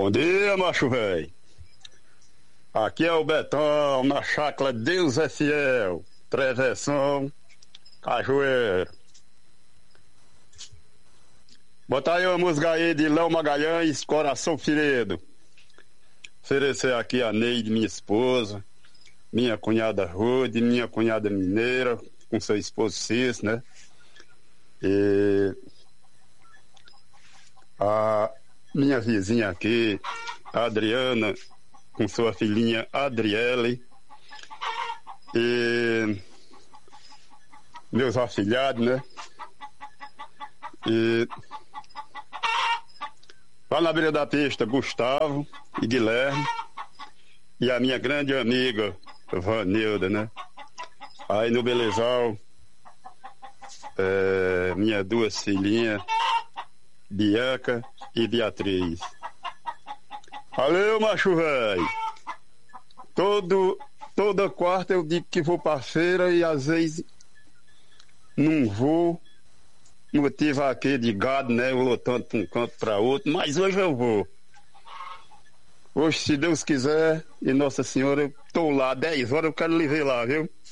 Bom dia, macho velho. Aqui é o Betão, na chácara Deus é Fiel, Travessão, Cajueiro. Bota aí uma música aí de Léo Magalhães, Coração Ferido. Oferecer aqui a Neide, minha esposa, minha cunhada Rude, minha cunhada Mineira, com seu esposo Cis, né? E a minha vizinha aqui, a Adriana, com sua filhinha Adriele, e meus afilhados, né? E lá na beira da pista, Gustavo e Guilherme, e a minha grande amiga Vanilda, né? Aí no Belezal, minhas duas filhinhas, Bianca e Beatriz. Valeu, macho velho. Toda quarta eu digo que vou pra feira e às vezes não vou. Motivo aqui de gado, né? Eu lutando pra um canto pra outro, mas hoje eu vou. Hoje, se Deus quiser e Nossa Senhora, eu tô lá 10 horas, eu quero lhe ver lá, viu?